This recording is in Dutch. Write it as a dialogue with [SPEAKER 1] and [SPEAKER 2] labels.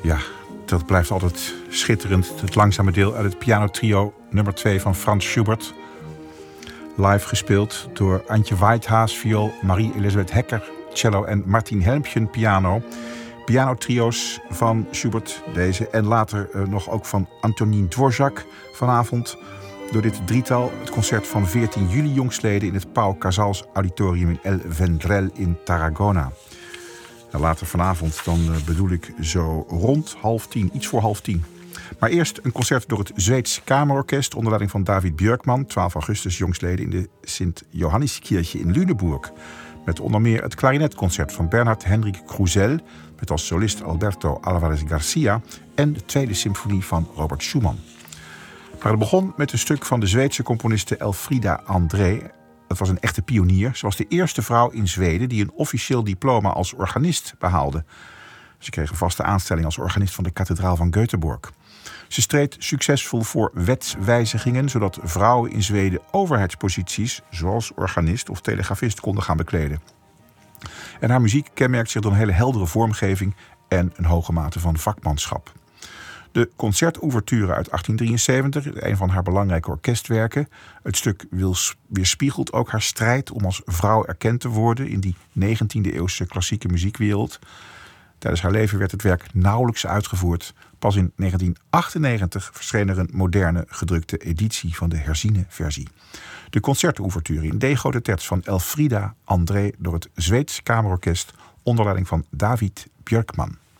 [SPEAKER 1] Ja, dat blijft altijd schitterend. Het langzame deel uit het pianotrio nummer 2 van Franz Schubert. Live gespeeld door Antje Whitehaas, viool, Marie-Elisabeth Hecker, cello en Martin Helmpchen, piano. Pianotrio's van Schubert, deze en later nog ook van Antonín Dvořák vanavond. Door dit drietal het concert van 14 juli jongstleden in het Pau Casals Auditorium in El Vendrell in Tarragona. Later vanavond, dan bedoel ik zo rond 9:30, iets voor 9:30. Maar eerst een concert door het Zweeds Kamerorkest onder leiding van David Björkman, 12 augustus jongstleden in de Sint-Johanniskirche in Lüneburg. Met onder meer het klarinetconcert van Bernhard Henrik Krusell, met als solist Alberto Álvarez Garcia en de tweede symfonie van Robert Schumann. Maar het begon met een stuk van de Zweedse componiste Elfriede André. Dat was een echte pionier. Ze was de eerste vrouw in Zweden die een officieel diploma als organist behaalde. Ze kreeg een vaste aanstelling als organist van de kathedraal van Göteborg. Ze streed succesvol voor wetswijzigingen, zodat vrouwen in Zweden overheidsposities, zoals organist of telegrafist, konden gaan bekleden. En haar muziek kenmerkt zich door een hele heldere vormgeving en een hoge mate van vakmanschap. De concertouverture uit 1873, een van haar belangrijke orkestwerken. Het stuk weerspiegelt ook haar strijd om als vrouw erkend te worden in die 19e-eeuwse klassieke muziekwereld. Tijdens haar leven werd het werk nauwelijks uitgevoerd. Pas in 1998 verscheen er een moderne gedrukte editie van de herziene versie. De concertouverture in D-grote terts van Elfriede André door het Zweeds Kamerorkest onder leiding van David Björkman.